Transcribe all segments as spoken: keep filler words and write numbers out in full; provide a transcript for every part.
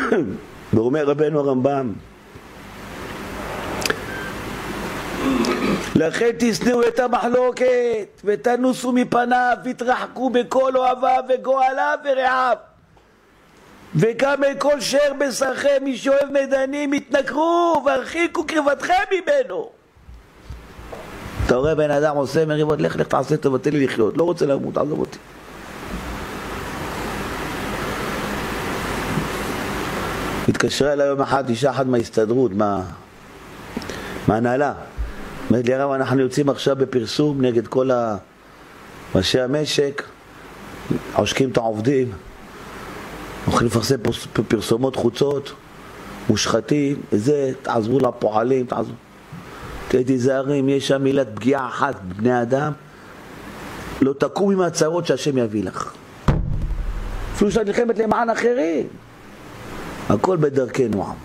ואומר רבנו הרמב"ם, לכן תשנאו את המחלוקת ותנוסו מפניו ותרחקו בכל אוהביו וגואליו ורעיו, וגם אל כל שאר בשרכם מי שאוהב מדנים התנכרו והרחיקו קרבתכם ממנו. אתה רואה בן אדם עושה מריבות, לך לך תעשה טוב, תן לי לחיות, לא רוצה למות, עזוב אותי. התקשרה אליי יום אחד אישה אחת מההסתדרות, מה מהנהלה, אומרת לי, הרב, אנחנו יוצאים עכשיו בפרסום נגד כל ראשי המשק, עושקים את העובדים, הולכים לפרסם פרסומות חוצות, מושחתים, זה, תעזרו לפועלים, תעזרו. תיזהרים, יש שם מילת פגיעה אחת בבני אדם, לא תקום עם הצרות שהשם יביא לך. אפילו שאת נלחמת למען אחרים, הכל בדרכנו עם.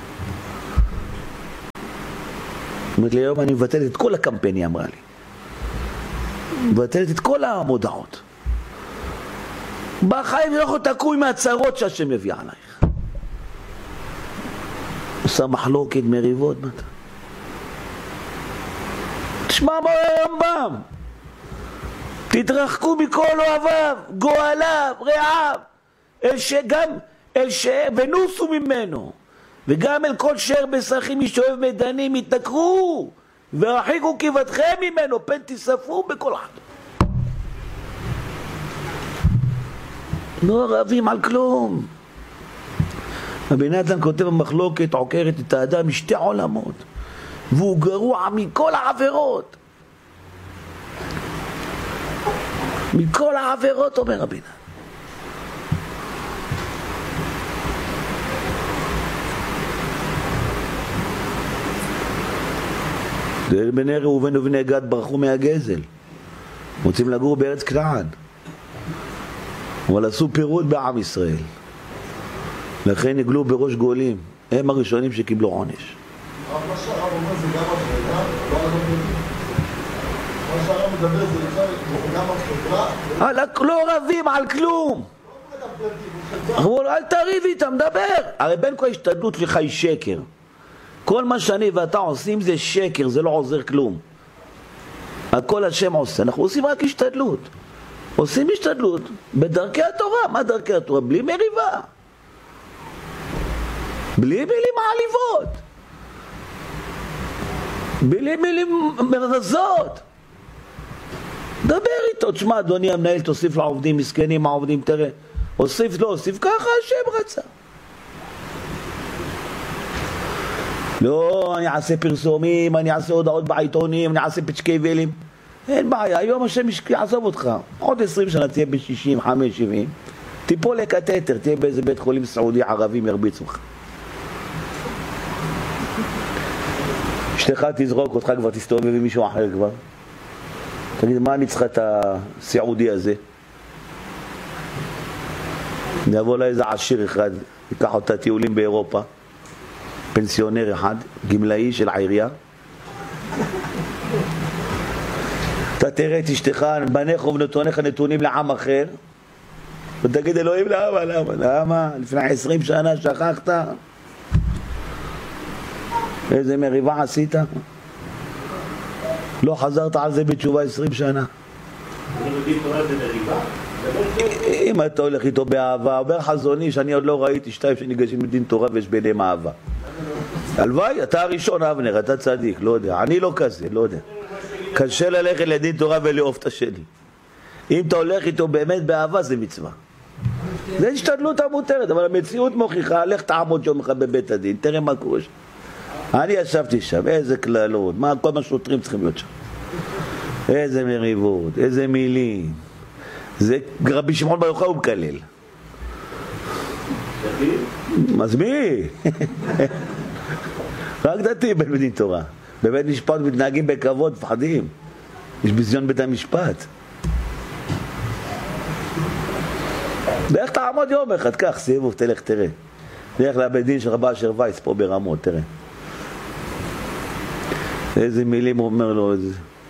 אומרת לי, היום אני מבטלת את כל הקמפיין, היא אמרה לי. מבטלת את כל המודעות. בחיים לא יכול תקום עם הצרות שהשם יביא עלייך. עושה מחלוקת, מריבות, מה אתה? תשמע מה הרמב"ם, תתרחקו מכל אוהביו, גואליו, רעיו, אל שגם, אל שאר, ונוסו ממנו, וגם אל כל שאר בשרכים מי שאוהב מדנים יתנכרו, ורחיקו קרבתכם ממנו, פן תספרו בכל אחד. לא רבים על כלום. רבי נתן כותב במחלוקת עוקרת את האדם משתי עולמות, והוא גרוע מכל העבירות. מכל העבירות, אומר רבי נתן. בני ראובן ובני גד ברחו מהגזל, רוצים לגור בארץ כנען, אבל עשו פירוד בעם ישראל, לכן נגלו בראש גולים, הם הראשונים שקיבלו עונש. מה שהרב אומר זה גם החברה, לא על הפרטים. מה שהרב מדבר זה גם החברה. לא רבים על כלום. אל תריב איתם, דבר. הרי בין כל ההשתדלות שלך היא שקר. כל מה שאני ואתה עושים זה שקר, זה לא עוזר כלום. הכל השם עושה, אנחנו עושים רק השתדלות. עושים השתדלות בדרכי התורה. מה דרכי התורה? בלי מריבה, בלי מילים מעליבות, בלי מילים מרזות. דבר איתו, תשמע אדוני המנהל, תוסיף לעובדים מסכנים, העובדים תראה, הוסיף לא הוסיף, ככה השם רצה. לא, אני אעשה פרסומים, אני אעשה הודעות בעיתונים, אני אעשה פצ'קי וילים. אין בעיה, היום השם יעזוב אותך. עוד עשרים שנה תהיה ב-שישים, חמש, שבעים, תיפול לקטטר, תהיה באיזה בית חולים סעודי ערבים ירביצו לך. אשתך תזרוק אותך, כבר תסתובב עם מישהו אחר כבר. תגיד, מה אני צריכה את הסעודי הזה? נבוא לאיזה עשיר אחד, ייקח אותה טיולים באירופה, פנסיונר אחד, גמלאי של העירייה. אתה תראה את אשתך, בניך ובנתוניך נתונים לעם אחר, ותגיד אלוהים למה, למה, למה? לפני עשרים שנה שכחת? איזה מריבה עשית? לא חזרת על זה בתשובה עשרים שנה. אם אתה הולך איתו באהבה, אומר חזוני שאני עוד לא ראיתי שתיים שניגשים לדין תורה ויש ביניהם אהבה. הלוואי, אתה הראשון אבנר, אתה צדיק, לא יודע, אני לא כזה, לא יודע. קשה ללכת לדין תורה ולאהוב את השני. אם אתה הולך איתו באמת באהבה זה מצווה. זה השתדלות המותרת, אבל המציאות מוכיחה, לך תעמוד יום אחד בבית הדין, תראה מה קורה שם. אני ישבתי שם, איזה כללות, מה, כל מה שוטרים צריכים להיות שם. איזה מריבות, איזה מילים. זה רבי שמעון בר יוחאי הוא מקלל. אז מי? רק דתי בית בדין תורה. בבית משפט מתנהגים בכבוד, מפחדים. יש ביזיון בית המשפט. ואיך תעמוד יום אחד, כך סיבוב, תלך תראה. תלך לבית דין של רבה אשר וייס פה ברמות, תראה. איזה מילים הוא אומר לו, איזה...